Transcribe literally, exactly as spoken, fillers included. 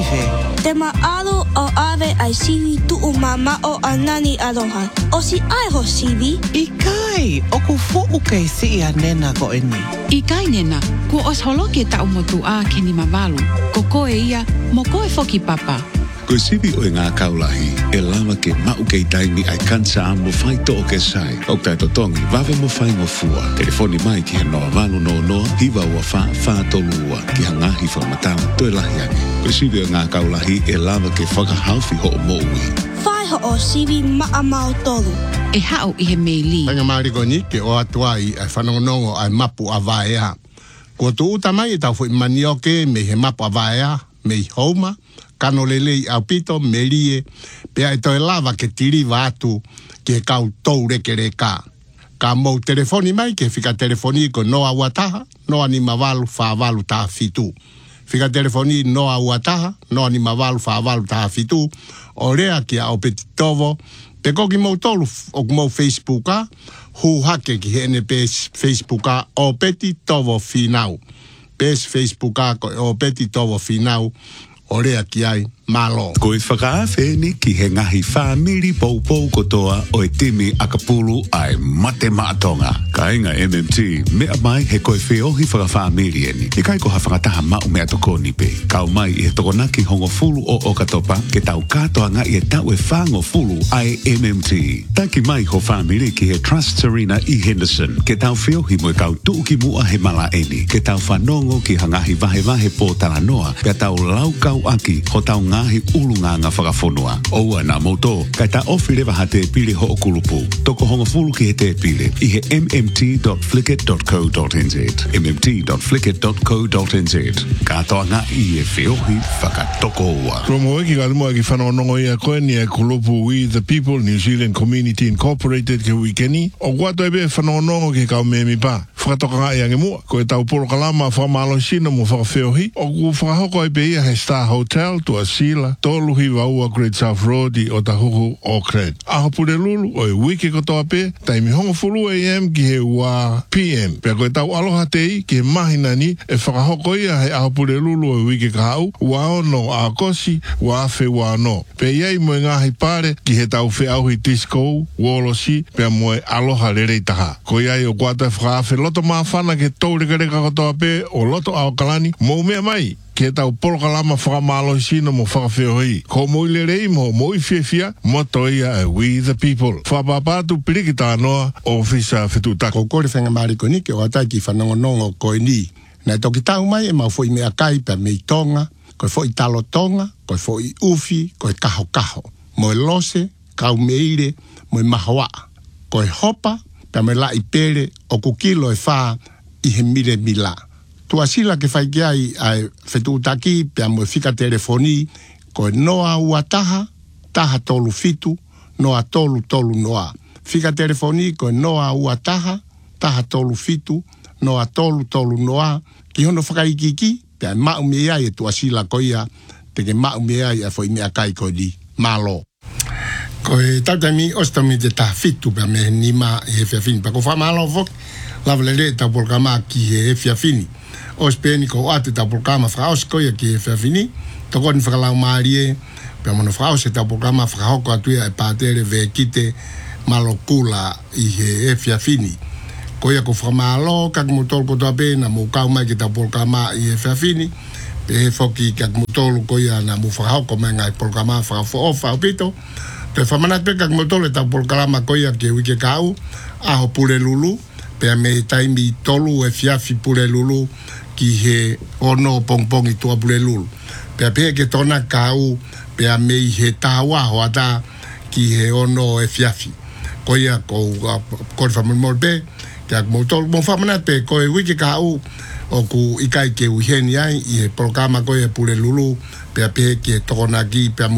ve. Te maalo o ave ai sivi tu o mama o anani aloha. O si ai ho sivi? I kai, o ku fo'u kei si ia nena ko eni. I kai nena, ku os holoke ta umotu a keni mamalu. Ko koe ia, mo koe foki papa. Ko sivi o ngā kaulahi, e lama ke mau kei taimi ai kansa a mo whai to o ke sai. O tai to tongi, wawe mo whai mo fua. Telefoni mai ki he noa walu no noa, hiwa ua wha, wha tolu ua, ki hangahi whamatala, toi lahi ake. Ko sivi o ngā kaulahi, e lama ke whakahauwhi ho o mo ui. Whai ho o sivi maa mau tolu. E hao i he meili. Tanga marikoni, ke o atua i ai whanongonongo ai mapu a vaea. Ko tu uta mai e tau fui manioke me he mapu a vaea, me i houma, kano lelei au pito, me rie, pea e toi lava ke tiri vatu ke kau tou reke reka. Ka mou telefoni mai ke fika telefoni ko noa uataha, noa ni mavalu wha valu taha fitu. Fika telefoni noa uataha, noa ni mavalu wha valu taha fitu, o rea ki a opeti tovo, pe koki mou tolu o mou Facebooka, hu hake ki hene pes Facebooka o peti tovo finau. Pes Facebooka ko o peti tovo finau, o rea ki ai malo. Ko e whakaawheni ki he ngahi whamiri pou pou kotoa o e timi akapulu ai mate maatonga. Ka inga M M T, mea mai he koe whiohi whakawhamiri eni. E kai ko ha whakataha mau mea toko ni pe. Kau mai i he tokonaki hongo fulu o Okatopa, ke tau katoa nga i e tau e whango fulu ai M M T. Taki mai ho whamiri ki he Trust Serena i Henderson, ke tau whiohi mo e kau tuuki mua he mala eni. Ke tau whanongo ki hangahi vahe vahe po talanoa, ke tau lau kau aki ho tau ngahi ulunga nga whakafonua. Oua na moto, kai ta ofi lewa ha te pile ho o kulupu. Toko hongo fulu ki he te pile, i he m m t dot flickr dot co dot n z. m m t dot flickr dot co dot n z. Katoa nga i e whiohi whakatoko ua. Promo eki kalimo eki whanonongo ia koe ni e kulupu We the People, New Zealand Community Incorporated ke wikeni. O guato ebe whanonongo ke kau me mi pa. Whakatoka nga ia nge mua. Ko e tau polo kalama whamalo sino mo whakawheohi. O ku whakahoko ebe ia he Star Hotel to Asila. Tolu hi waua Great South Road i o tahuhu Auckland. Aho pure lulu o e wiki kotoa pe, taimi hongo fulu A M ki he ua P M. Pea koe tau aloha tei ki he mahinani e whakahoko ia he aho pure lulu o e wiki kahau, ua ono a kosi, ua afe ua no. Pea iei moe ngahi pare ki he tau whi auhi disco, wolosi, pea moe aloha rerei taha. Ko iei o kuata e whakaafe loto maafana ke tau reka reka kotoa pe o loto ao kalani, mou mea mai. Ke tau polo kalama whakamalo sino mo whakawheohi. Ko moile rei mo moi whiawhia, mo toia e We the People. Whapapatu pirikita anoa o whisa whetutaka. Ko kore whenga mariko ni ke o atai ki whanongonongo koe ni. Nei toki tau mai e mau fwoi mea kai pe mei tonga, koe fwoi talo tonga, koe fwoi ufi, koe kaho kaho. Moe lose, kau meire, moe mahawa. Koe hopa, pe me la i pere, o kukilo e wha i he mire mila. Tua sila ke whai ai ai whetutaki, pia mo fika telefoni, koe noa ua taha, taha tolu fitu, noa tolu tolu noa. Fika telefoni, koe noa ua taha, taha tolu fitu, noa tolu tolu noa. Ki hono whakaikiki, pia mau me ai e tua sila koia, teke mau me ai a fwoi mea kai koe di malo. Koe tautami ostami te taha fitu, pia me nima e he whiawhini. Pa ko wha malo fok, lavale re ta polkama ki he whiawhini. Os peni ko ate ta programa fraus ko ia ki fafini to kon fralau marie pe mono fraus ta programa frau ko atu e patere ve kite malokula i he fafini ko ia ko framalo ka motol ko to pena mo ka mai ki ta programa i fafini pe foki ka motol ko ia na mo frau ko menga programa frau fo fa pito te famana pe ka motol ta programa ko ia ke wike kau a ho pure lulu pe me taimi tolu e fiafi pure lulu ki he ono pongpong i tua pule lulu. Pea pea ke tona kau, pea mei he tawa ho ata ki he ono e fiafi. Ko ia ko kore whamamor pe, ke ak motol, mo whamanat pe, ko e wiki kau, o ku ikai ke uheni ai, i he programa ko e pule lulu, pea pea ke tona ki, pea